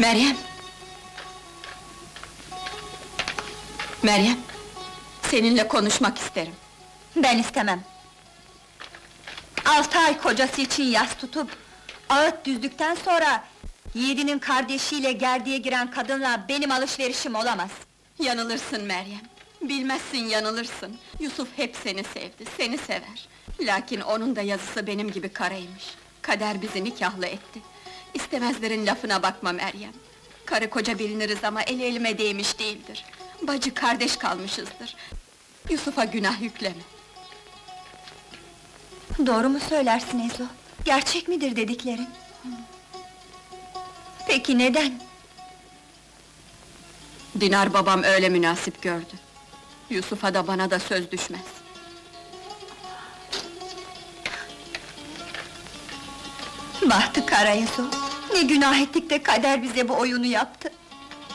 Meryem! Meryem! Seninle konuşmak isterim. Ben istemem. 6 ay kocası için yas tutup, ağıt düzdükten sonra... ...yiğidinin kardeşiyle gerdiğe giren kadınla benim alışverişim olamaz. Yanılırsın Meryem. Bilmezsin, yanılırsın. Yusuf hep seni sevdi, seni sever. Lakin onun da yazısı benim gibi karaymış. Kader bizi nikahlı etti. İstemezlerin lafına bakma Meryem. Karı koca biliniriz ama eli elime değmiş değildir. Bacı kardeş kalmışızdır. Yusuf'a günah yükleme. Doğru mu söylersin Ezo? Gerçek midir dediklerin? Peki neden? Dinar babam öyle münasip gördü. Yusuf'a da bana da söz düşmez. Bahtı kara Ezo! Ne günah ettik de kader bize bu oyunu yaptı!